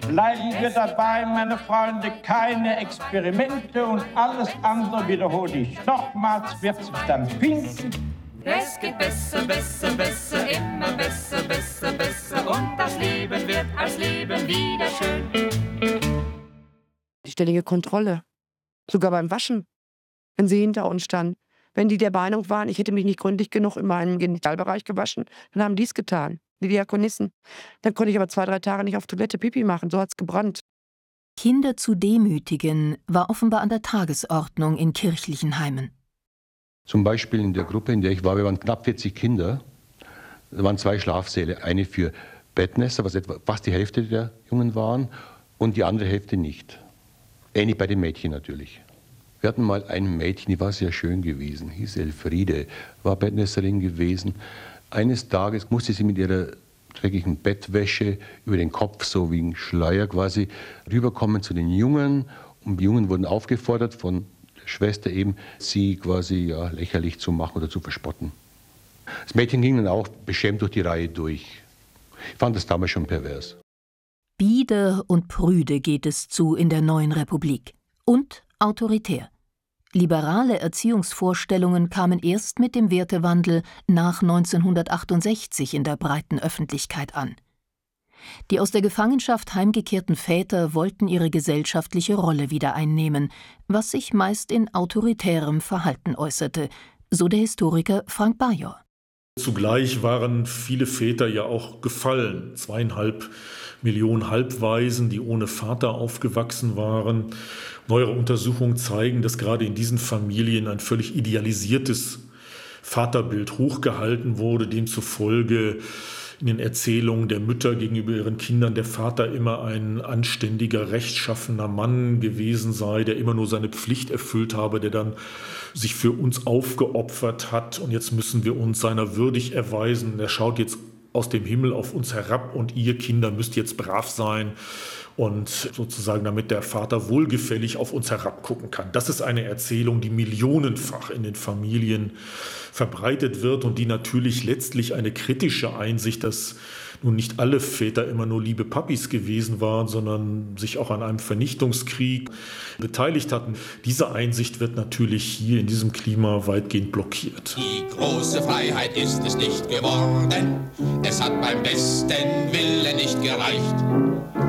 Bleiben wir dabei, meine Freunde, keine Experimente und alles andere, wiederhole ich nochmals, wird sich dann finden. Es geht besser, besser, besser, immer besser, besser, besser und das Leben wird als Leben wieder schön. Die ständige Kontrolle, sogar beim Waschen, wenn sie hinter uns standen. Wenn die der Meinung waren, ich hätte mich nicht gründlich genug in meinem Genitalbereich gewaschen, dann haben die es getan, die Diakonissen. Dann konnte ich aber 2, 3 Tage nicht auf Toilette Pipi machen, so hat's gebrannt. Kinder zu demütigen war offenbar an der Tagesordnung in kirchlichen Heimen. Zum Beispiel in der Gruppe, in der ich war, wir waren knapp 40 Kinder. Da waren 2 Schlafsäle, eine für Bettnässer, was etwa fast die Hälfte der Jungen waren, und die andere Hälfte nicht. Ähnlich bei den Mädchen natürlich. Wir hatten mal ein Mädchen, die war sehr schön gewesen, hieß Elfriede, war Bettnässerin gewesen. Eines Tages musste sie mit ihrer dreckigen Bettwäsche über den Kopf, so wie ein Schleier quasi, rüberkommen zu den Jungen. Und die Jungen wurden aufgefordert von Schwester eben, sie quasi lächerlich zu machen oder zu verspotten. Das Mädchen ging dann auch beschämt durch die Reihe durch. Ich fand das damals schon pervers. Bieder und prüde geht es zu in der neuen Republik. Und autoritär. Liberale Erziehungsvorstellungen kamen erst mit dem Wertewandel nach 1968 in der breiten Öffentlichkeit an. Die aus der Gefangenschaft heimgekehrten Väter wollten ihre gesellschaftliche Rolle wieder einnehmen, was sich meist in autoritärem Verhalten äußerte, so der Historiker Frank Bajor. Zugleich waren viele Väter ja auch gefallen. 2,5 Millionen Halbwaisen, die ohne Vater aufgewachsen waren. Neuere Untersuchungen zeigen, dass gerade in diesen Familien ein völlig idealisiertes Vaterbild hochgehalten wurde, demzufolge in den Erzählungen der Mütter gegenüber ihren Kindern der Vater immer ein anständiger, rechtschaffener Mann gewesen sei, der immer nur seine Pflicht erfüllt habe, der dann sich für uns aufgeopfert hat und jetzt müssen wir uns seiner würdig erweisen. Er schaut jetzt aus dem Himmel auf uns herab und ihr Kinder müsst jetzt brav sein und sozusagen damit der Vater wohlgefällig auf uns herabgucken kann. Das ist eine Erzählung, die millionenfach in den Familien verbreitet wird und die natürlich letztlich eine kritische Einsicht, dass nun nicht alle Väter immer nur liebe Papis gewesen waren, sondern sich auch an einem Vernichtungskrieg beteiligt hatten. Diese Einsicht wird natürlich hier in diesem Klima weitgehend blockiert. Die große Freiheit ist es nicht geworden, es hat beim besten Willen nicht gereicht.